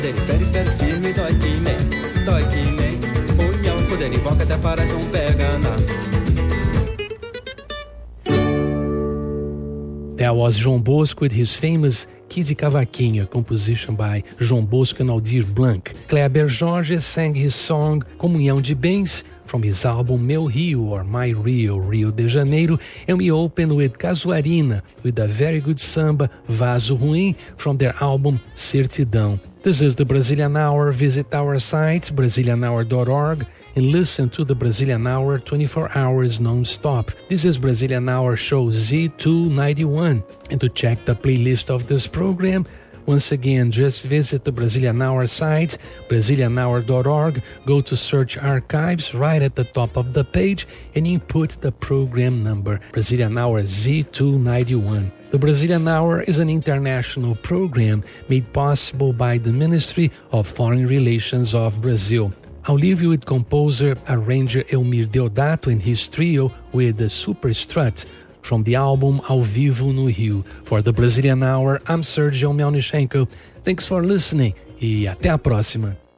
Fere, fere, firme, dói que nem punhão. Quando ele invoca até parece pega na. That was João Bosco with his famous Kid Cavaquinho, composition by João Bosco and Aldir Blanc. Kleber Jorge sang his song Comunhão de Bens from his album Meu Rio or My Rio, Rio de Janeiro, and we open with Casuarina with a very good samba, Vaso Ruim, from their album Certidão. This is the Brazilian Hour. Visit our site, brazilianhour.org, and listen to the Brazilian Hour 24 hours non-stop. This is Brazilian Hour show Z291. And to check the playlist of this program, once again, just visit the Brazilian Hour site, brazilianhour.org, go to search archives right at the top of the page, and input the program number, Brazilian Hour Z291. The Brazilian Hour is an international program made possible by the Ministry of Foreign Relations of Brazil. I'll leave you with composer, arranger Elmir Deodato and his trio with the Super Strut from the album Ao Vivo no Rio. For the Brazilian Hour, I'm Sergio Melnichenko. Thanks for listening e até a próxima.